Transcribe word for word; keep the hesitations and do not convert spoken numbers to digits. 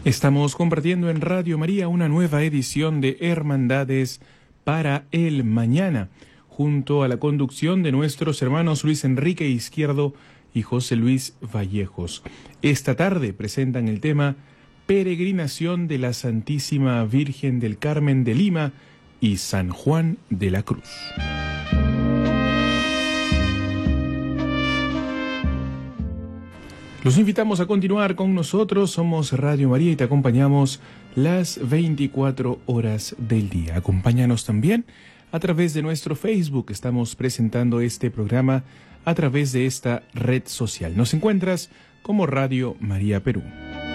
Estamos compartiendo en Radio María una nueva edición de Hermandades para el Mañana, junto a la conducción de nuestros hermanos Luis Enrique Izquierdo y José Luis Vallejos. Esta tarde presentan el tema Peregrinación de la Santísima Virgen del Carmen de Lima y San Juan de la Cruz. Los invitamos a continuar con nosotros. Somos Radio María y te acompañamos las veinticuatro horas del día. Acompáñanos también a través de nuestro Facebook. Estamos presentando este programa a través de esta red social. Nos encuentras como Radio María Perú.